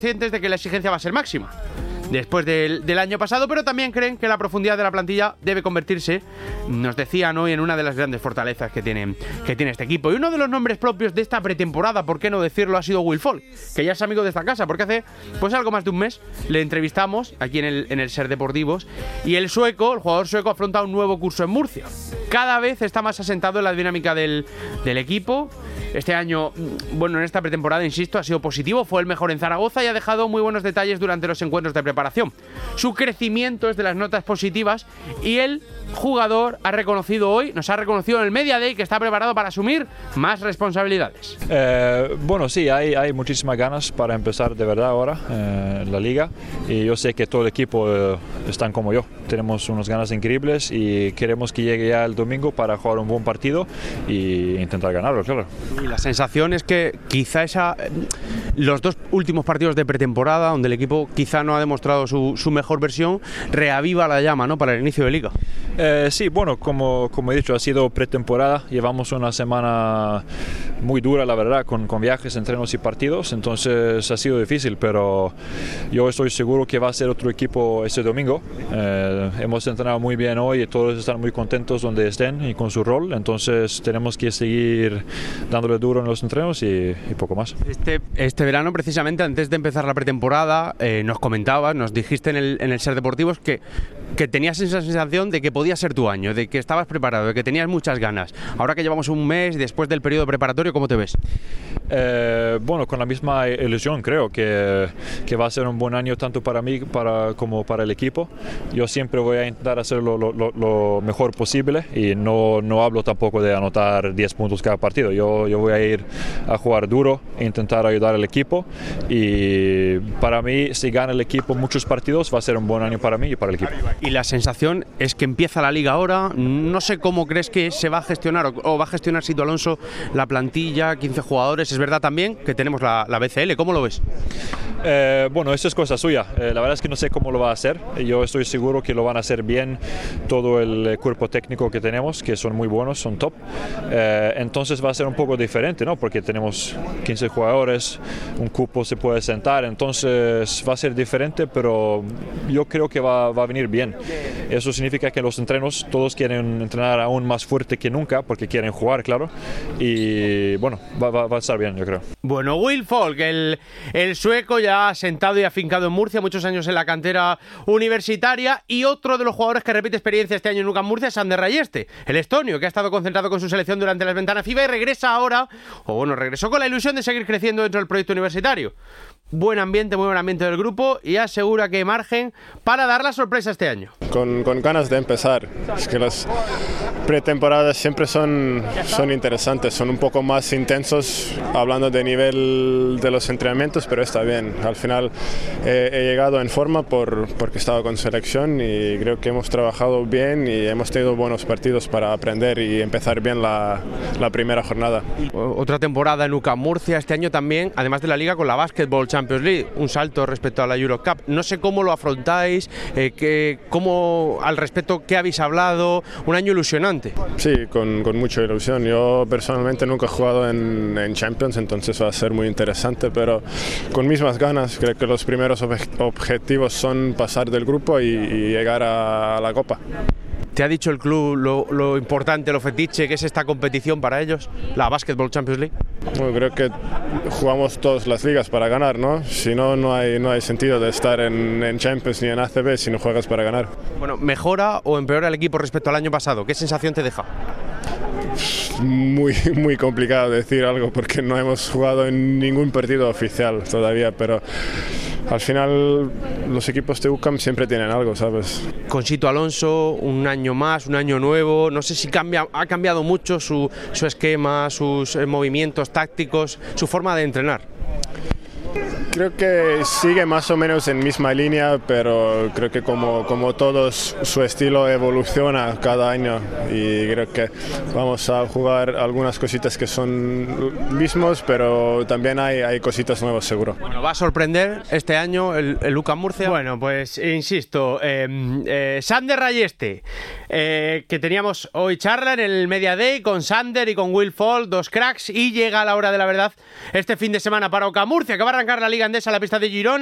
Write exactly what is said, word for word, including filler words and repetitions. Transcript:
conscientes de que la exigencia va a ser máxima después del, del año pasado, pero también creen que la profundidad de la plantilla debe convertirse, nos decían hoy, en una de las grandes fortalezas que tiene, que tiene este equipo. Y uno de los nombres propios de esta pretemporada, por qué no decirlo, ha sido Will Folk, que ya es amigo de esta casa, porque hace pues algo más de un mes le entrevistamos aquí en el, en el Ser Deportivos, y el sueco, el jugador sueco, afronta un nuevo curso en Murcia. Cada vez está más asentado en la dinámica del, del equipo. Este año, bueno, en esta pretemporada, insisto, ha sido positivo, fue el mejor en Zaragoza y ha dejado muy buenos detalles durante los encuentros de preparación. Su crecimiento es de las notas positivas y el jugador ha reconocido hoy, nos ha reconocido en el Media Day, que está preparado para asumir más responsabilidades. Eh, bueno, sí, hay, hay muchísimas ganas para empezar de verdad ahora eh, la liga, y yo sé que todo el equipo eh, están como yo. Tenemos unas ganas increíbles y queremos que llegue ya el domingo para jugar un buen partido e intentar ganarlo, claro. Y la sensación es que quizá esa, los dos últimos partidos de pretemporada, donde el equipo quizá no ha demostrado su, su mejor versión, reaviva la llama, ¿no?, para el inicio de liga. Eh, sí, bueno, como, como he dicho, ha sido pretemporada, llevamos una semana muy dura, la verdad, con, con viajes, entrenos y partidos, entonces ha sido difícil, pero yo estoy seguro que va a ser otro equipo este domingo. Eh, hemos entrenado muy bien hoy y todos están muy contentos donde estén y con su rol, entonces tenemos que seguir dándole duro en los entrenos y, y poco más. Este, este verano, precisamente, antes de empezar la pretemporada, eh, nos comentabas, nos dijiste en el, en el Ser Deportivos que, que tenías esa sensación de que podía ser tu año, de que estabas preparado, de que tenías muchas ganas. Ahora que llevamos un mes después del periodo preparatorio, ¿cómo te ves? Eh, bueno, con la misma ilusión, creo que, que va a ser un buen año tanto para mí para, como para el equipo. Yo siempre voy a intentar hacerlo lo, lo, lo mejor posible y no, no hablo tampoco de anotar diez puntos cada partido. Yo, yo voy a ir a jugar duro e intentar ayudar al equipo, y para mí, si gana el equipo muchos partidos, va a ser un buen año para mí y para el equipo. Y la sensación es que empieza la liga ahora. No sé cómo crees que se va a gestionar o, o va a gestionar Sito Alonso la plantilla, quince jugadores. Es verdad también que tenemos la, la B C L, ¿cómo lo ves? Eh, bueno, eso es cosa suya. Eh, la verdad es que no sé cómo lo va a hacer. Yo estoy seguro que lo van a hacer bien todo el cuerpo técnico que tenemos, que son muy buenos, son top. Eh, entonces va a ser un poco diferente, ¿no? Porque tenemos quince jugadores, un cupo se puede sentar, entonces va a ser diferente, pero yo creo que va, va a venir bien. Eso significa que en los entrenos todos quieren entrenar aún más fuerte que nunca, porque quieren jugar, claro. Y bueno, va, va, va a estar bien, yo creo. Bueno, Will Folk, el, el sueco, ya asentado y afincado en Murcia, muchos años en la cantera universitaria, y otro de los jugadores que repite experiencia este año en UCAM Murcia es Sander Rayeste, el estonio, que ha estado concentrado con su selección durante las ventanas FIBA y regresa ahora, o bueno, regresó con la ilusión de seguir creciendo dentro del proyecto universitario. Buen ambiente, muy buen ambiente del grupo, y asegura que hay margen para dar la sorpresa este año. Con, con ganas de empezar. Es que las pretemporadas siempre son, son interesantes, son un poco más intensos hablando de nivel de los entrenamientos, pero está bien. Al final eh, he llegado en forma por, porque he estado con selección y creo que hemos trabajado bien y hemos tenido buenos partidos para aprender y empezar bien la, la primera jornada. Otra temporada en UCAM Murcia, este año también, además de la Liga, con la Basketball Champions League, un salto respecto a la Eurocup. No sé cómo lo afrontáis, eh, que, cómo, al respecto, qué habéis hablado. Un año ilusionante. Sí, con, con mucha ilusión. Yo personalmente nunca he jugado en, en Champions, entonces va a ser muy interesante, pero con mismas ganas. Creo que los primeros objetivos son pasar del grupo y, y llegar a, a la Copa. ¿Te ha dicho el club lo, lo importante, lo fetiche que es esta competición para ellos, la Basketball Champions League? Bueno, creo que jugamos todas las ligas para ganar, ¿no? Si no, no hay, no hay sentido de estar en, en Champions ni en A C B si no juegas para ganar. Bueno, ¿mejora o empeora el equipo respecto al año pasado? ¿Qué sensación te deja? Muy, muy complicado decir algo porque no hemos jugado en ningún partido oficial todavía, pero al final los equipos de UCAM siempre tienen algo, ¿sabes? Con Sito Alonso, un año más, un año nuevo, no sé si cambia, ha cambiado mucho su, su esquema, sus eh, movimientos tácticos, su forma de entrenar. Creo que sigue más o menos en misma línea, pero creo que como, como todos, su estilo evoluciona cada año y creo que vamos a jugar algunas cositas que son mismos, pero también hay, hay cositas nuevas seguro. Bueno, ¿va a sorprender este año el, el UCAM Murcia? Bueno, pues insisto, eh, eh, Sander Rayeste, eh, que teníamos hoy charla en el Media Day con Sander y con Will Folk, dos cracks, y llega a la hora de la verdad este fin de semana para UCAM Murcia, que va a arrancar la Liga Liga Endesa, la pista de Girona.